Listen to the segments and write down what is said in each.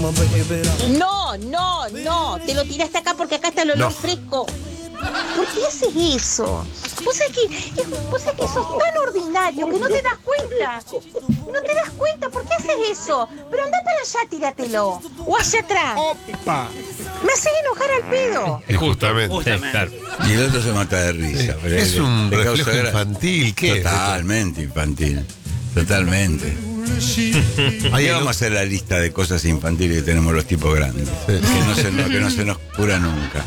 No, te lo tiraste acá porque acá está el olor fresco. ¿Por qué haces eso? Vos sabés que sos tan ordinario que no te das cuenta. No te das cuenta, ¿por qué haces eso? Pero anda para allá, tíratelo. O hacia atrás. ¡Opa! Me haces enojar al pedo. Justamente. Sí, claro. Y el otro se mata de risa. Pero Es un te causa reflejo gra- infantil, ¿qué es? Totalmente infantil. Totalmente. Ahí Vamos a hacer la lista de cosas infantiles que tenemos los tipos grandes. Que no se nos cura nunca.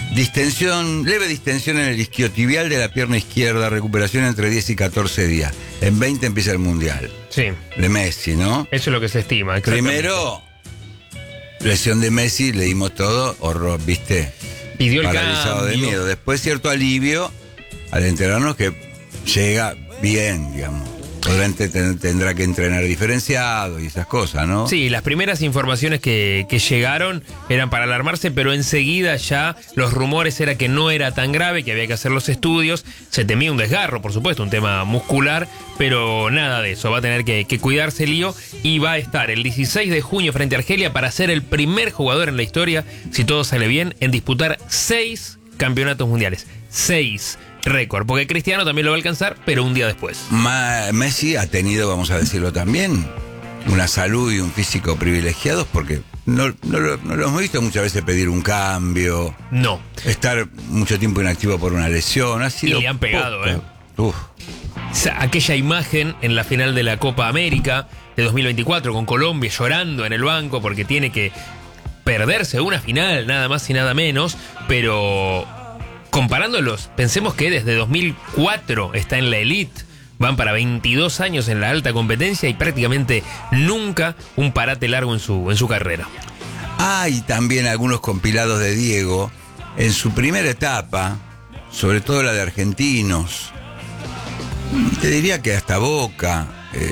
Leve distensión en el isquiotibial de la pierna izquierda, recuperación entre 10 y 14 días. En 20 empieza el Mundial. Sí, De Messi, ¿no? eso es lo que se estima. exactamente. Primero, lesión de Messi, leímos todo, horror, ¿viste? Pidió el Paralizado de cambio. miedo. Después cierto alivio al enterarnos que llega bien, digamos. Obviamente tendrá que entrenar diferenciado y esas cosas, ¿no? Sí, las primeras informaciones que llegaron eran para alarmarse, pero enseguida ya los rumores era que no era tan grave, que había que hacer los estudios. Se temía un desgarro, por supuesto, un tema muscular, pero nada de eso. Va a tener que cuidarse Lío y va a estar el 16 de junio frente a Argelia para ser el primer jugador en la historia, si todo sale bien, en disputar 6 campeonatos mundiales. 6. Récord, porque Cristiano también lo va a alcanzar, pero un día después. Messi ha tenido, vamos a decirlo también, una salud y un físico privilegiados porque no lo hemos visto muchas veces pedir un cambio, No. estar mucho tiempo inactivo por una lesión. Ha sido le han pegado, poco. Aquella imagen en la final de la Copa América de 2024 con Colombia llorando en el banco porque tiene que perderse una final, nada más y nada menos, pero comparándolos, pensemos que desde 2004 está en la elite, van para 22 años en la alta competencia y prácticamente nunca un parate largo en su carrera. Hay también algunos compilados de Diego en su primera etapa, sobre todo la de Argentinos. Te diría que hasta Boca,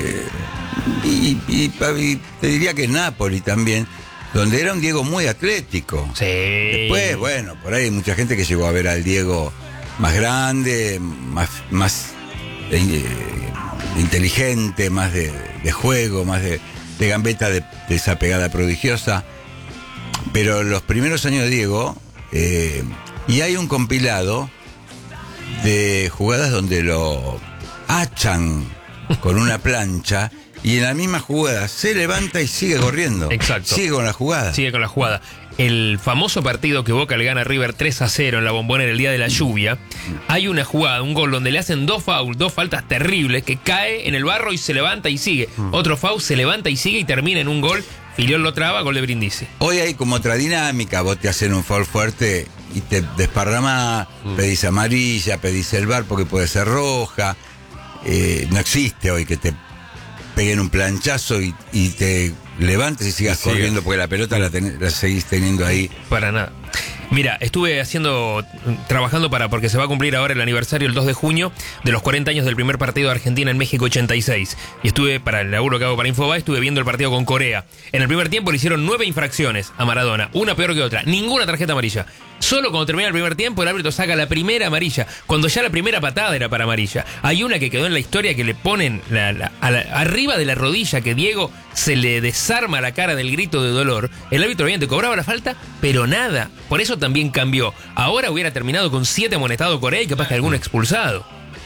y te diría que Napoli también, donde era un Diego muy atlético. Sí. Después, bueno, por ahí hay mucha gente que llegó a ver al Diego más grande, más inteligente, más de juego, más de gambeta, de esa pegada prodigiosa. Pero los primeros años de Diego, y hay un compilado de jugadas donde lo achan con una plancha y en la misma jugada se levanta y sigue corriendo. Exacto. Sigue con la jugada. Sigue con la jugada. El famoso partido que Boca le gana a River 3-0 en la Bombonera el día de la lluvia, hay una jugada, un gol donde le hacen dos faltas terribles, que cae en el barro y se levanta y sigue. Otro foul, se levanta y sigue y termina en un gol. Filiol lo traba, gol de Brindisi. Hoy hay como otra dinámica, vos te hacen un foul fuerte y te desparramás, pedís amarilla, pedís el VAR porque puede ser roja. No existe hoy que te peguen un planchazo y te levantes y sigas corriendo porque la pelota la seguís teniendo ahí. Para nada. Mira, estuve trabajando porque se va a cumplir ahora el aniversario el 2 de junio de los 40 años del primer partido de Argentina en México 86. Y estuve, para el laburo que hago para Infobae, estuve viendo el partido con Corea. En el primer tiempo le hicieron 9 infracciones a Maradona, una peor que otra, ninguna tarjeta amarilla. Solo cuando termina el primer tiempo el árbitro saca la primera amarilla, cuando ya la primera patada era para amarilla. Hay una que quedó en la historia que le ponen arriba de la rodilla, que Diego se le desarma la cara del grito de dolor. El árbitro obviamente cobraba la falta, pero nada. Por eso también cambió. Ahora hubiera terminado con 7 amonestados Corea y capaz que alguno expulsado.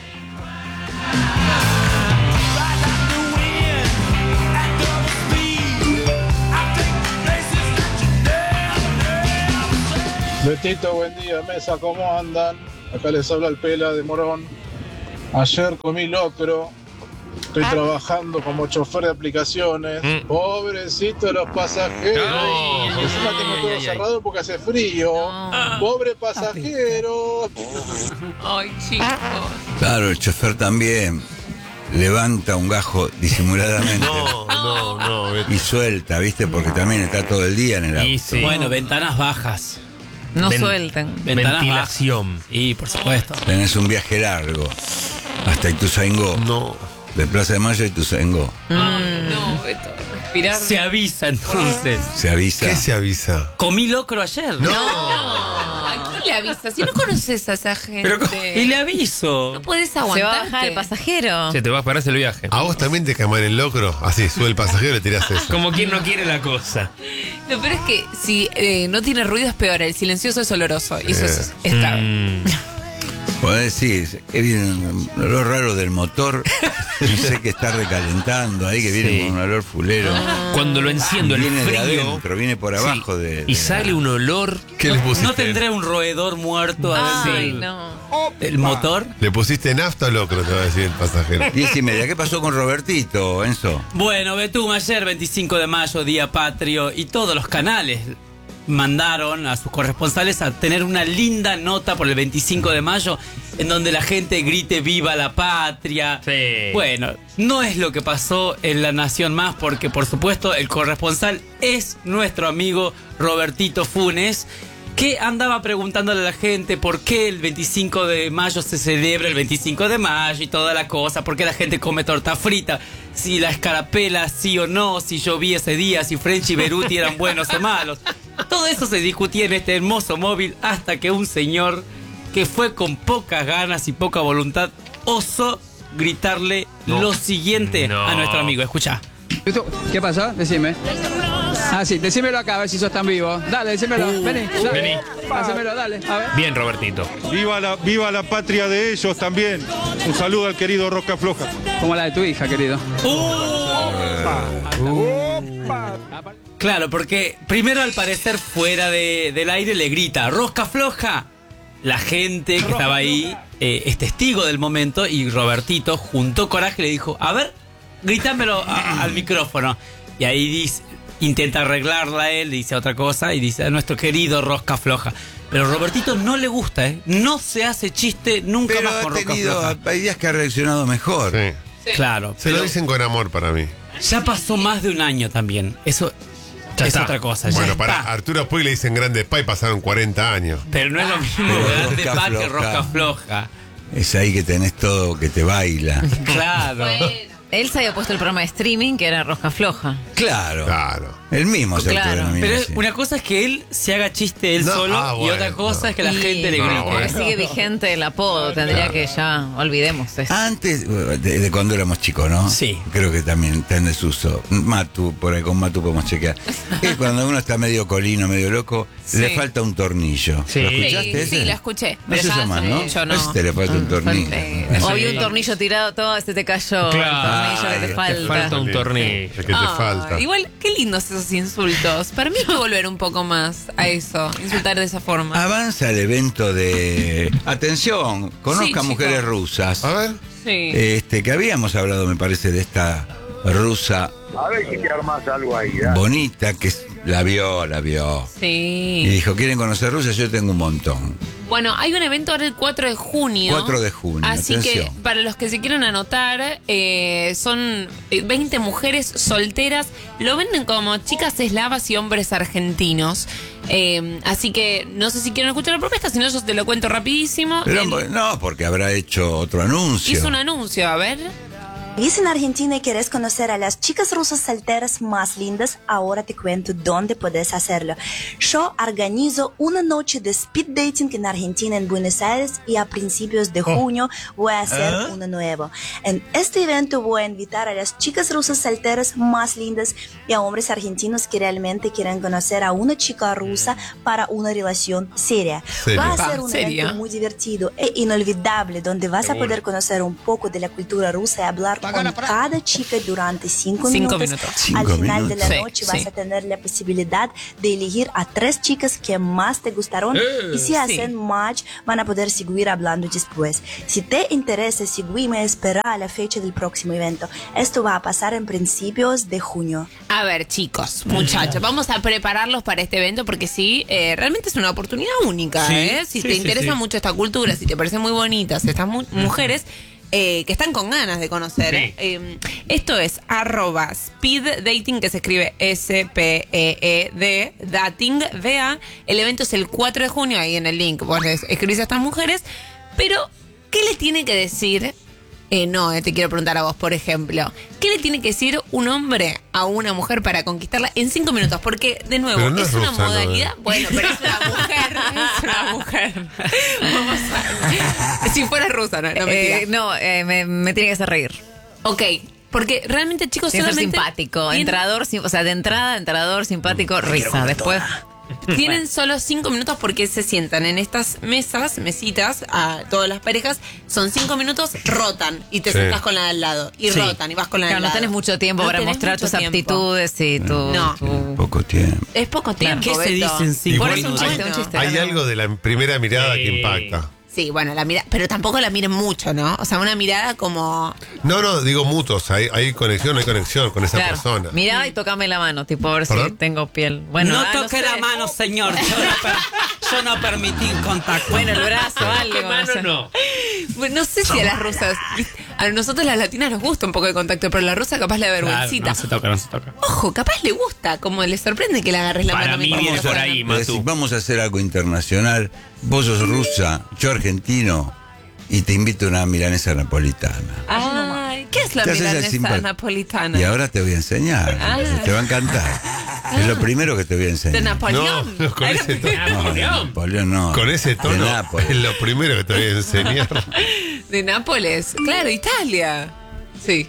Betito, buen día, mesa, ¿cómo andan? Acá les habla el Pela de Morón. Ayer comí locro. Estoy trabajando como chofer de aplicaciones. Pobrecito los pasajeros. No. Encima tengo todo cerrado porque hace frío. Pobre pasajero. Ay, chicos. Claro, el chofer también levanta un gajo disimuladamente No, y suelta, ¿viste? Porque también está todo el día en el auto. Y sí. Bueno, ventanas bajas. No Ven- suelten. Ventanas Ventilación. bajas. Y por supuesto. Tenés un viaje largo hasta Ituzaingó. no. De Plaza de Mayo a Ituzaingó. No, Beto, respirar. Se avisa entonces. Se avisa. ¿Qué se avisa? Comí locro ayer. No. ¿A le avisas? Si no conoces a esa gente. Y le aviso. No puedes Se va a aguantarte. bajar el pasajero. Se te va a parar el viaje. ¿A vos también te queman el locro? Así, sube el pasajero y le tirás eso. Como quien no quiere la cosa. Lo peor es que si no tiene ruido es peor. El silencioso es oloroso. Y eso es grave. Podés decir, que viene un olor raro del motor, no sé qué está recalentando ahí, que viene con un olor fulero. Cuando lo enciendo, el Viene de frío. adentro, viene por abajo Y sale un olor. ¿Qué les pusiste? ¿No tendré un roedor muerto adentro Ay, del no. el motor? ¿Le pusiste nafta o locro? Te va a decir el pasajero. 10:30. ¿Qué pasó con Robertito, Enzo? Bueno, Betum, ayer 25 de mayo, Día Patrio, y todos los canales mandaron a sus corresponsales a tener una linda nota por el 25 de mayo en donde la gente grite viva la patria. Sí. Bueno, no es lo que pasó en La Nación Más porque por supuesto el corresponsal es nuestro amigo Robertito Funes, que andaba preguntándole a la gente por qué el 25 de mayo se celebra el 25 de mayo y toda la cosa, por qué la gente come torta frita, si la escarapela sí o no, si llovía ese día, si French y Beruti eran buenos o malos. Todo eso se discutía en este hermoso móvil hasta que un señor que fue con pocas ganas y poca voluntad osó gritarle lo siguiente a nuestro amigo. Escucha. ¿Qué pasó? Decime. Ah, sí, decímelo acá, a ver si sos tan vivo. Dale, decímelo. Vení. Vení. Hacémelo, dale. A ver. Bien, Robertito. Viva la patria de ellos también. Un saludo al querido Rosca Floja. Como la de tu hija, querido. Claro, porque primero al parecer fuera del aire le grita rosca floja. La gente que estaba ahí es testigo del momento y Robertito juntó coraje y le dijo, a ver, gritámelo al micrófono. Y ahí dice, intenta arreglarla él, dice otra cosa y dice a nuestro querido rosca floja. Pero Robertito no le gusta, no se hace chiste nunca Pero más con ha rosca tenido, floja. hay días que ha reaccionado mejor. Sí. Claro, Se lo dicen con amor para mí. ya pasó más de un año también. Eso es está. otra cosa. ya Bueno, está. para Arturo Puig le dicen Grande Pa y pasaron 40 años. Pero no es lo mismo Pero grande rosca pa que floja. rosca floja. Es ahí que tenés todo que te baila. Claro. Él se había puesto el programa de streaming que era Rosca Floja. Claro. Claro. El mismo se Claro. autodenomina Pero así. una cosa es que él se haga chiste él No, solo y bueno, otra cosa no. es que la Y gente le grite. porque sigue vigente el apodo, tendría que ya olvidemos eso. Antes, de cuando éramos chicos, ¿no? Sí. Creo que también está en desuso. Matu, por ahí con Matu podemos chequear. Es cuando uno está medio colino, medio loco, le falta un tornillo. Sí. ¿Lo escuchaste Sí, ese? sí, lo escuché. No Pero se ya llama, hace ¿no? mucho, no. A ese le falta un tornillo. O había un tornillo tirado, todo se te cayó. Claro. El tornillo que te falta. Falta un tornillo. El que te falta. Igual, qué lindos esos insultos. Para mí hay que volver un poco más a eso, insultar de esa forma. Avanza el evento de... Atención, conozca Sí, mujeres chico. rusas. A ver. Sí. Que habíamos hablado, me parece, de esta rusa A ver si te armas algo ahí. ¿eh? bonita que la vio. Y Sí. dijo, ¿quieren conocer Rusia? Yo tengo un montón. Bueno, hay un evento ahora el 4 de junio. 4 de junio, Así atención. que para los que se quieran anotar, son 20 mujeres solteras. Lo venden como chicas eslavas y hombres argentinos. Así que no sé si quieren escuchar la propuesta, si no yo te lo cuento rapidísimo. Pero Él no, porque habrá hecho otro anuncio. hizo un anuncio, a ver. ¿Vivís en Argentina y querés conocer a las chicas rusas solteras más lindas? Ahora te cuento dónde puedes hacerlo. Yo organizo una noche de speed dating en Argentina, en Buenos Aires, y a principios de junio voy a hacer uno nuevo. En este evento voy a invitar a las chicas rusas solteras más lindas y a hombres argentinos que realmente quieren conocer a una chica rusa para una relación seria. Seria. Va a ser un ¿Seria? evento muy divertido e inolvidable, donde vas a poder conocer un poco de la cultura rusa y hablar con cada chica durante 5 5 minutos. minutos. 5 Al final de la minutos. noche Sí, vas sí. a tener la posibilidad de elegir a 3 chicas que más te gustaron y si hacen match van a poder seguir hablando después. Si te interesa, seguirme, espera a la fecha del próximo evento. Esto va a pasar en principios de junio. A ver, chicos, muchachos, vamos a prepararlos para este evento porque sí, realmente es una oportunidad única, Sí, ¿eh? Si sí, te sí, interesa sí. mucho esta cultura, si te parecen muy bonitas estas mujeres que están con ganas de conocer. Sí. Esto es @speed dating, que se escribe SPEED, dating, DA. El evento es el 4 de junio, ahí en el link vos les escribís a estas mujeres, pero ¿qué les tiene que decir? Te quiero preguntar a vos, por ejemplo. ¿Qué le tiene que decir un hombre a una mujer para conquistarla en 5 minutos? Porque, de nuevo, Pero no es es una rusa, ¿no? modalidad. Bueno, pero es una mujer. Es una mujer. Vamos a... Si fuera rusa, no mentira. Me tiene que hacer reír. Ok, porque realmente, chicos, Tiene que ser solamente... simpático, entrador, o sea, de entrada, entrador, simpático, risa. Después... Tienen solo 5 minutos porque se sientan en estas mesitas, a todas las parejas, son 5 minutos, rotan y te sentás con la de al lado. Y rotan y vas con la de al Claro, lado. no tenés mucho tiempo No para tenés mostrar mucho tus tiempo. aptitudes y tu... No. Poco tiempo. Es poco tiempo, ¿Qué se Beto. dicen 5 Por eso minutos? un chiste. Hay algo de la primera mirada que impacta. Sí, bueno, la mira, pero tampoco la miren mucho, ¿no? O sea, una mirada como... No, digo mutuos. Hay conexión con esa Claro. persona. Mirá y tocame la mano, tipo, a ver si ¿Perdón? tengo piel. Bueno, no no toque sé. la mano, señor. Yo no permití contacto. Bueno, el brazo, algo. Mano, no sé. no. Bueno, no sé si a las rusas... A nosotros las latinas nos gusta un poco de contacto, pero a la rusa capaz le da vergüencita. No se toca, no se toca. Ojo, capaz le gusta, como le sorprende que le agarres la Para mano. mí mientras viene está por jugando. ahí, Es Matu. decir, vamos a hacer algo internacional. Vos sos rusa, yo argentino, y te invito a una milanesa napolitana. Ay, ¿qué es la Te haces el milanesa simpático. napolitana? Y ahora te voy a enseñar. Ah. Te va a encantar. Es lo primero que te voy a ¿De enseñar. Napoleón? No, con Ay, ese tono. No, de Napoleón no. Con ese De tono Nápoles. es lo primero que te voy a enseñar. De Nápoles. Claro, Italia. Sí.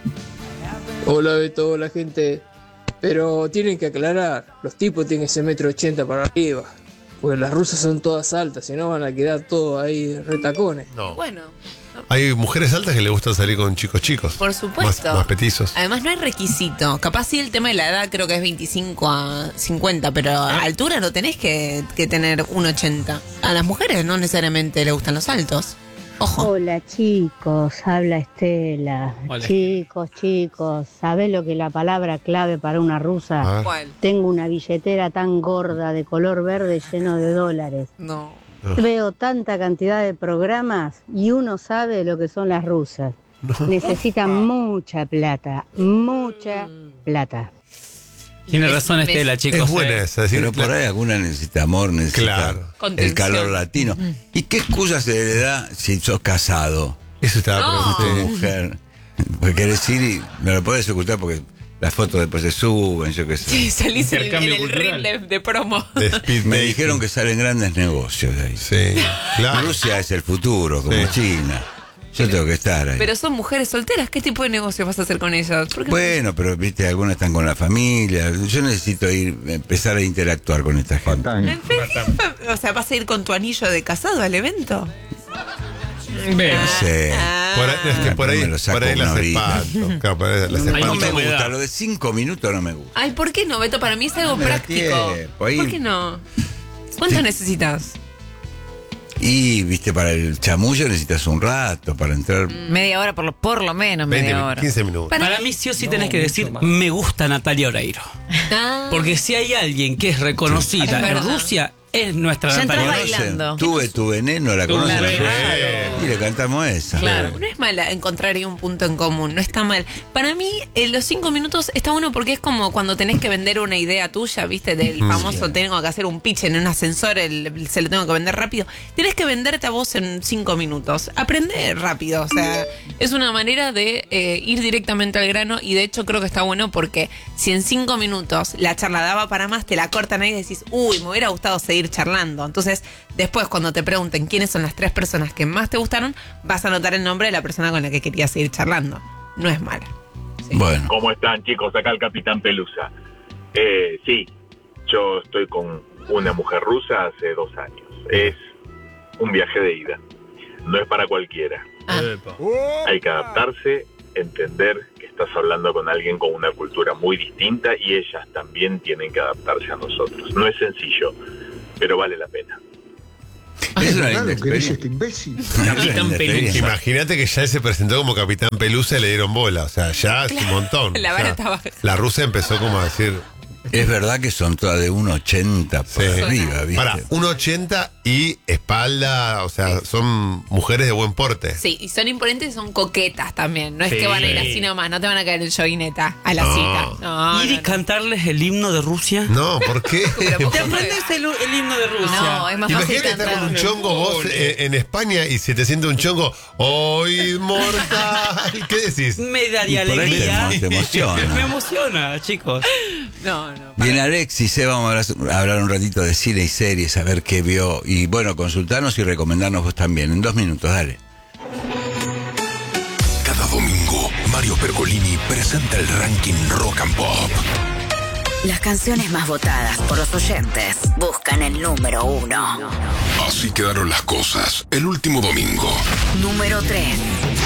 Hola Beto, hola gente. Pero tienen que aclarar, los tipos tienen que ser 1,80 m para arriba. Porque las rusas son todas altas, si no van a quedar todos ahí retacones. No. Bueno, Hay mujeres altas que le gustan salir con chicos. por supuesto. Más petizos. Además no hay requisito. Capaz sí el tema de la edad creo que es 25 a 50, pero a altura no tenés que tener 1,80. A las mujeres no necesariamente le gustan los altos. Ojo. Hola chicos, habla Estela. Hola. Chicos, ¿sabés lo que es la palabra clave para una rusa? Ah. ¿Cuál? Tengo una billetera tan gorda de color verde lleno de dólares. No. Veo tanta cantidad de programas y uno sabe lo que son las rusas. Necesitan mucha plata, mucha plata. Tiene razón Estela, chicos. Es buena esa. Pero por ahí alguna necesita amor, necesita Claro. el Contención. calor latino. ¿Y qué excusa se le da si sos casado? Eso estaba No. Tu preguntando. mujer. Porque querés ir y no lo podés ocultar porque las fotos después se suben, yo qué sé. Sí, salís en Intercambio el cultural. reel de promo. De speed Me dating. dijeron que salen grandes negocios de ahí. Sí, claro. Rusia es el futuro, como Sí. China. Yo tengo que estar ahí. Pero son mujeres solteras, ¿qué tipo de negocio vas a hacer con ellas? ¿Por qué no? Bueno, pero viste, algunas están con la familia. Yo necesito empezar a interactuar con esta gente. O sea, ¿vas a ir con tu anillo de casado al evento? Ve. No sé. Por ahí, es que por ahí, Me lo saco por ahí las una horita. espanto. Claro, por ahí las No espanto. me humedad. gusta, lo de 5 minutos no me gusta. Ay, ¿por qué no, Beto? Para mí es algo me da práctico. tiempo, ahí- ¿Por qué no? ¿Cuánto necesitas? Y, viste, para el chamullo necesitas un rato para entrar. Media hora, por lo menos 20, media hora. 15 minutos. Para mí sí o sí tenés que decir, me gusta Natalia Oreiro. Ah, Porque si hay alguien que es reconocida Es en verdad. Rusia, es nuestra Ya entrás Natalia Oreiro. bailando. Tuve tu veneno, la conoces. veneno. Y le cantamos esa. Claro. no es mala encontrar ahí un punto en común, no está mal. Para mí, los 5 minutos está bueno porque es como cuando tenés que vender una idea tuya, ¿viste? Del famoso tengo que hacer un pitch en un ascensor, se lo tengo que vender rápido. Tenés que venderte a vos en 5 minutos. Aprender rápido, o sea, es una manera de ir directamente al grano y de hecho creo que está bueno porque si en 5 minutos la charla daba para más, te la cortan ahí y decís, uy, me hubiera gustado seguir charlando. Entonces, después cuando te pregunten quiénes son las 3 personas que más te gustaron, vas a anotar el nombre de la persona con la que querías seguir charlando. No es mala. Bueno, ¿Cómo están, chicos? Acá el Capitán Pelusa. Sí, yo estoy con una mujer rusa hace 2 años. Es un viaje de ida. No es para cualquiera. Hay que adaptarse, entender que estás hablando con alguien con una cultura muy distinta y ellas también tienen que adaptarse a nosotros. No es sencillo, pero vale la pena. es una linda experiencia. Capitán Pelusa. Imagínate que ya se presentó como Capitán Pelusa y le dieron bola. O sea, ya es un montón. La O vara sea, está baja. la rusa empezó como a decir. Es verdad que son todas de 1,80 por Sí. arriba, ¿viste? Para, 1,80 y espalda. O sea, son mujeres de buen porte. Sí, y son imponentes y son coquetas también. No es Sí. que van a ir así nomás, no te van a caer en joguineta a la No. cita. No, ¿Ir y cantarles el himno de Rusia? No, ¿por qué? ¿Te aprendes el himno de Rusia? No, es más fácil Imagínate estar cantar. con un chongo vos en España y se te siente un chongo. ¡Hoy mortal! ¿Qué decís? Me daría Y por ahí alegría. te emociona. Me emociona, chicos. No, no. Bien, Alexis, vamos a hablar un ratito de cine y series, a ver qué vio. Y bueno, consultarnos y recomendarnos vos también. En 2 minutos, dale. Cada domingo, Mario Pergolini presenta el ranking Rock and Pop. Las canciones más votadas por los oyentes buscan el número 1. Así quedaron las cosas el último domingo. Número 3.